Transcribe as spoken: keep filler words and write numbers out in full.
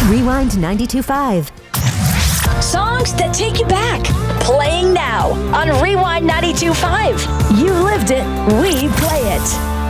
Rewind ninety-two point five. Songs that take you back. Playing now on Rewind ninety-two point five. You lived it, we play it.